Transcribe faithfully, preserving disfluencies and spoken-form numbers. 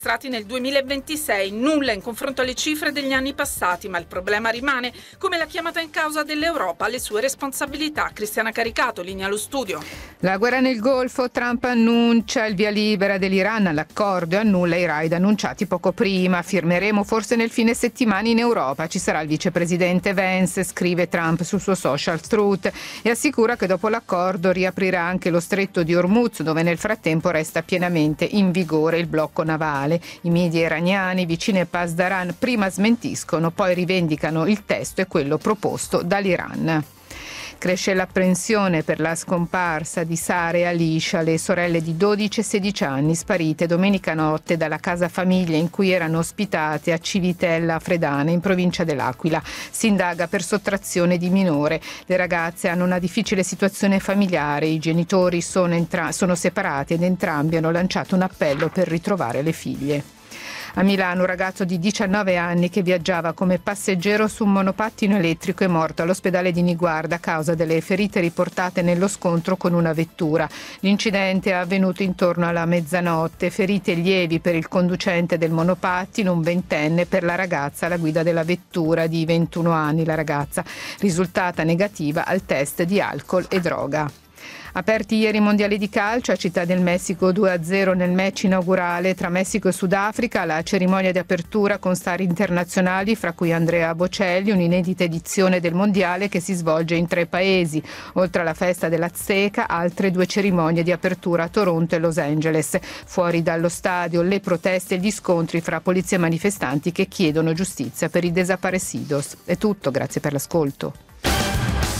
Registrati nel duemilaventisei, nulla in confronto alle cifre degli anni passati, ma il problema rimane, come la chiamata in causa dell'Europa alle sue responsabilità. Cristiana Caricato, linea allo studio. La guerra nel Golfo, Trump annuncia il via libera dell'Iran all'accordo e annulla i raid annunciati poco prima. Firmeremo forse nel fine settimana in Europa, ci sarà il vicepresidente Vance, scrive Trump sul suo social Truth, e assicura che dopo l'accordo riaprirà anche lo stretto di Hormuz, dove nel frattempo resta pienamente in vigore il blocco navale. I media iraniani vicini a Pasdaran prima smentiscono, poi rivendicano il testo e quello proposto dall'Iran. Cresce l'apprensione per la scomparsa di Sara e Alicia, le sorelle di dodici e sedici anni sparite domenica notte dalla casa famiglia in cui erano ospitate a Civitella Fredana, in provincia dell'Aquila. Si indaga per sottrazione di minore. Le ragazze hanno una difficile situazione familiare, i genitori sono, entra- sono separati ed entrambi hanno lanciato un appello per ritrovare le figlie. A Milano un ragazzo di diciannove anni che viaggiava come passeggero su un monopattino elettrico è morto all'ospedale di Niguarda a causa delle ferite riportate nello scontro con una vettura. L'incidente è avvenuto intorno alla mezzanotte, ferite lievi per il conducente del monopattino, un ventenne, per la ragazza alla guida della vettura di ventuno anni, la ragazza risultata negativa al test di alcol e droga. Aperti ieri i mondiali di calcio a Città del Messico due a zero nel match inaugurale tra Messico e Sudafrica, la cerimonia di apertura con star internazionali fra cui Andrea Bocelli, un'inedita edizione del mondiale che si svolge in tre paesi. Oltre alla festa dell'Azteca, altre due cerimonie di apertura a Toronto e Los Angeles. Fuori dallo stadio le proteste e gli scontri fra polizia e manifestanti che chiedono giustizia per i desaparecidos. È tutto, grazie per l'ascolto.